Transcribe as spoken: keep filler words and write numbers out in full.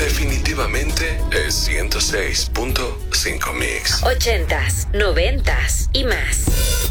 Definitivamente es ciento seis punto cinco Mix. Ochentas, noventas y más.